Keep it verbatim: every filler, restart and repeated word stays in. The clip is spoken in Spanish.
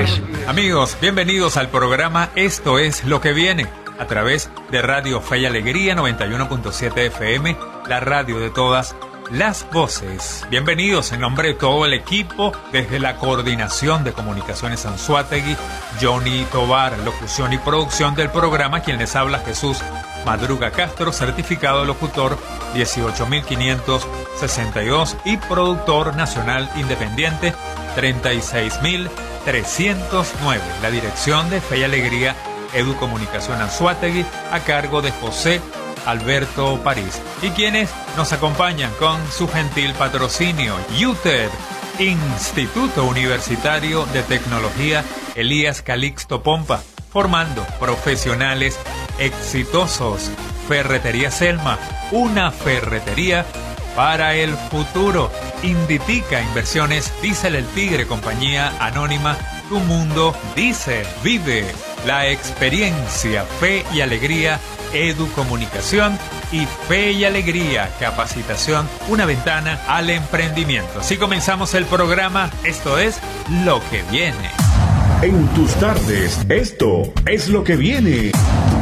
tardes. Amigos, bienvenidos al programa Esto es lo que viene, a través de Radio Fe y Alegría noventa y uno punto siete F M, la radio de todas las voces. Bienvenidos en nombre de todo el equipo, desde la Coordinación de Comunicaciones Anzoátegui, Johnny Tobar, locución y producción del programa, quien les habla Jesús Madruga Castro, certificado locutor dieciocho mil quinientos sesenta y dos y productor nacional independiente treinta y seis mil trescientos nueve. La dirección de Fe y Alegría Educomunicación Anzoátegui, a cargo de José Alberto París, y quienes nos acompañan con su gentil patrocinio: U T E D, Instituto Universitario de Tecnología Elías Calixto Pompa, formando profesionales exitosos. Ferretería Selma, una ferretería para el futuro. Inditica Inversiones, Diesel El Tigre, compañía anónima. Tu mundo dice, vive la experiencia. Fe y Alegría Educomunicación y Fe y Alegría Capacitación, una ventana al emprendimiento. Así comenzamos el programa. Esto es lo que viene. En tus tardes, esto es lo que viene.